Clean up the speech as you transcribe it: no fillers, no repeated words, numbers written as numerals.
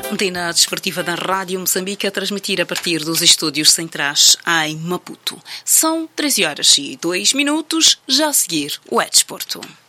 Antena desportiva da Rádio Moçambique a transmitir a partir dos estúdios centrais em Maputo. São 13 horas e 2 minutos, já a seguir o É Desporto.